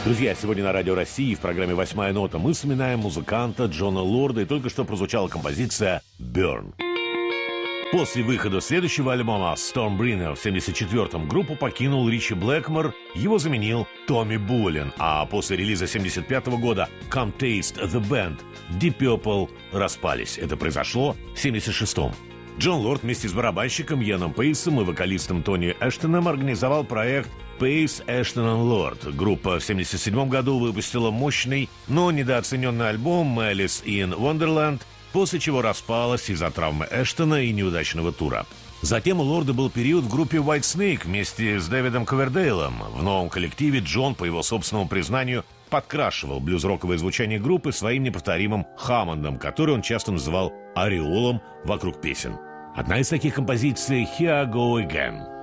Друзья, сегодня на Радио России в программе «Восьмая нота» мы вспоминаем музыканта Джона Лорда, и только что прозвучала композиция «Burn». После выхода следующего альбома «Stormbringer» в 1974-м группу покинул Ричи Блэкмор, его заменил Томми Болин, а после релиза 1975 года «Come Taste the Band» Deep Purple распались. Это произошло в 1976-м. Джон Лорд вместе с барабанщиком Яном Пейсом и вокалистом Тони Эштоном организовал проект Pace, Ashton and Lord. Группа в 1977 году выпустила мощный, но недооцененный альбом «Alice in Wonderland», после чего распалась из-за травмы Эштона и неудачного тура. Затем у Лорда был период в группе White Snake вместе с Дэвидом Ковердейлом. В новом коллективе Джон, по его собственному признанию, подкрашивал блюз-роковое звучание группы своим неповторимым Хаммондом, который он часто называл ореолом вокруг песен. Одна из таких композиций «Here I Go Again».